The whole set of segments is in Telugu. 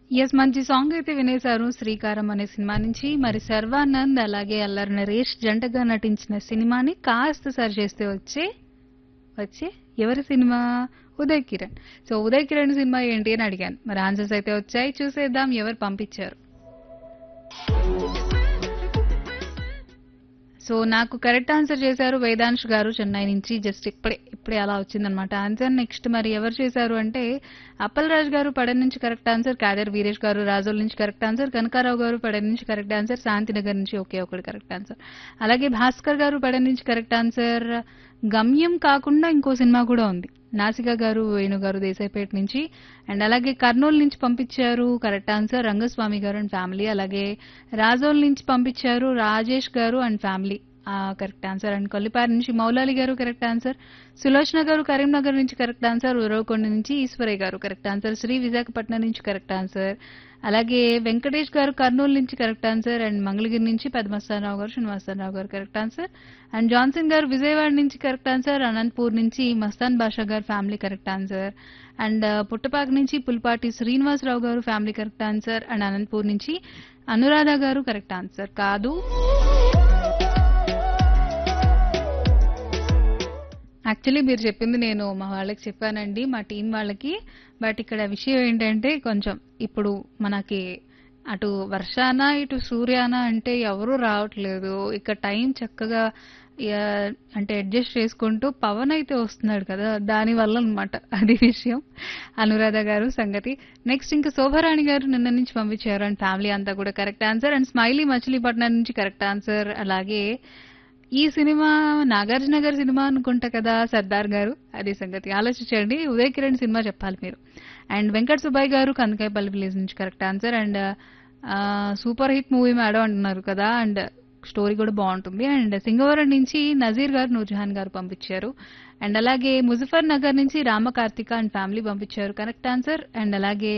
యెస్. మంచి సాంగ్ అయితే వినేశారు 'శ్రీకారం' అనే సినిమా నుంచి. మరి శర్వానంద్ అలాగే అల్లరి నరేష్ జంటగా నటించిన సినిమాని కాస్త సరి చేస్తే వచ్చే ఎవరి cinema? 'Uday Kiran'. So 'Uday Kiran' cinema ఏంటి అని అడిగాను. మరి ఆన్సర్స్ అయితే వచ్చాయి. చూసేద్దాం ఎవరు పంపించారు. సో నాకు కరెక్ట్ ఆన్సర్ చేశారు వేదాంశ్ గారు చెన్నై నుంచి. జస్ట్ ఇప్పుడే అలా వచ్చిందనమాట ఆన్సర్. నెక్స్ట్ మరి ఎవరు చేశారు అంటే అప్పల్ రాజ్ గారు పడన్ నుంచి కరెక్ట్ ఆన్సర్, కాదర్ వీరేష్ గారు రాజోల్ నుంచి కరెక్ట్ ఆన్సర్, కనకారావు గారు పడన్ నుంచి కరెక్ట్ ఆన్సర్, శాంతినగర్ నుంచి ఒకే ఒకటి కరెక్ట్ ఆన్సర్. అలాగే భాస్కర్ గారు పడన్ నుంచి కరెక్ట్ ఆన్సర్. గమ్యం కాకుండా ఇంకో సినిమా కూడా ఉంది. నాసికా గారు వేణు గారు దేశాయిపేట నుంచి. అండ్ అలాగే కర్నూలు నుంచి పంపించారు కరెక్ట్ ఆన్సర్ రంగస్వామి గారు అండ్ ఫ్యామిలీ. అలాగే రాజోల్ నుంచి పంపించారు రాజేష్ గారు and family correct answer. And Kollipari నుంచి మౌలాలి గారు కరెక్ట్ ఆన్సర్. సులోచన గారు కరీంనగర్ నుంచి కరెక్ట్ ఆన్సర్. ఉరవకొండ నుంచి ఈశ్వరయ్య గారు కరెక్ట్ ఆన్సర్. శ్రీ విశాఖపట్నం నుంచి కరెక్ట్ ఆన్సర్. అలాగే వెంకటేష్ గారు కర్నూలు నుంచి కరెక్ట్ ఆన్సర్. అండ్ మంగళగిరి నుంచి పెదమస్తానరావు గారు శ్రీనివాసరావు గారు కరెక్ట్ ఆన్సర్. అండ్ జాన్సన్ గారు విజయవాడ నుంచి కరెక్ట్ ఆన్సర్. అనంతపూర్ నుంచి మస్తాన్ బాషా గారు family correct answer. And Puttapaka నుంచి పుల్పాటి శ్రీనివాసరావు గారు family correct answer. And Anantapur నుంచి అనురాధ గారు కరెక్ట్ ఆన్సర్ కాదు. యాక్చువల్లీ మీరు చెప్పింది నేను మా వాళ్ళకి చెప్పానండి, మా టీం వాళ్ళకి. బట్ ఇక్కడ విషయం ఏంటంటే కొంచెం ఇప్పుడు మనకి అటు వర్షాన ఇటు సూర్యాన అంటే ఎవరూ రావట్లేదు. ఇక టైం చక్కగా అంటే అడ్జస్ట్ చేసుకుంటూ పవన్ అయితే వస్తున్నాడు కదా, దాని వల్ల అనమాట అది విషయం. అనురాధ గారు సంగతి. నెక్స్ట్ ఇంకా శోభరాణి గారు నిన్న నుంచి పంపించారు అండ్ ఫ్యామిలీ అంతా కూడా correct answer. And smiley Machilipatnam నుంచి కరెక్ట్ ఆన్సర్. అలాగే ఈ సినిమా నాగార్జున గారి సినిమా అనుకుంటా కదా సర్దార్ గారు, అదే సంగతి ఆలోచించండి. ఉదయ్ కిరణ్ సినిమా చెప్పాలి మీరు. అండ్ వెంకట్ సుబ్బయ్య గారు కందకాయపల్లి విలేజ్ నుంచి correct answer. And super hit movie madam అంటున్నారు కదా, అండ్ స్టోరీ కూడా బాగుంటుంది. అండ్ సింగవరం నుంచి నజీర్ గారు నూర్జహాన్ గారు పంపించారు. అండ్ అలాగే ముజఫర్ నగర్ నుంచి రామకార్తిక అండ్ ఫ్యామిలీ పంపించారు కరెక్ట్ ఆన్సర్. అండ్ అలాగే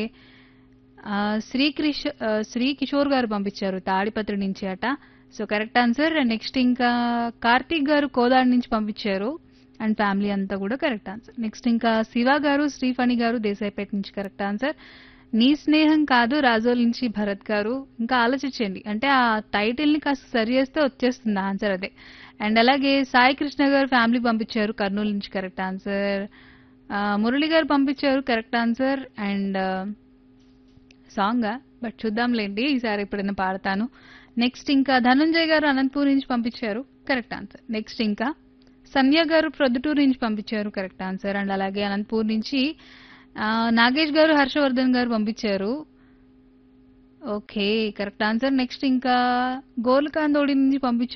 శ్రీ కిషోర్ గారు పంపించారు తాడిపత్రి నుంచి అట. So correct answer. And next ఇంకా కార్తీక్ గారు కోదాడ్ నుంచి పంపించారు అండ్ ఫ్యామిలీ అంతా కూడా కరెక్ట్ ఆన్సర్. నెక్స్ట్ ఇంకా శివ గారు శ్రీఫణి గారు దేశాయిపేట నుంచి కరెక్ట్ ఆన్సర్. నీ స్నేహం కాదు రాజోల్ నుంచి భరత్ గారు. ఇంకా ఆలోచించండి, అంటే ఆ టైటిల్ ని కాస్త సరి చేస్తే వచ్చేస్తుంది ఆన్సర్ అదే. అండ్ అలాగే సాయి కృష్ణ గారు ఫ్యామిలీ పంపించారు కర్నూలు నుంచి కరెక్ట్ ఆన్సర్. మురళి గారు పంపించారు correct answer. And song but చూద్దాంలేండి ఈసారి ఎప్పుడైనా పాడతాను. నెక్స్ట్ ఇంకా ధనంజయ్ గారు అనంతపూర్ నుంచి పంపించారు కరెక్ట్ ఆన్సర్. నెక్స్ట్ ఇంకా సంధ్య గారు ప్రొద్దుటూరు నుంచి పంపించారు కరెక్ట్ ఆన్సర్. అండ్ అలాగే అనంతపూర్ నుంచి నాగేష్ గారు హర్షవర్ధన్ గారు పంపించారు ఓకే కరెక్ట్ ఆన్సర్. నెక్స్ట్ ఇంకా గోల్కాందోడి నుంచి పంపించారు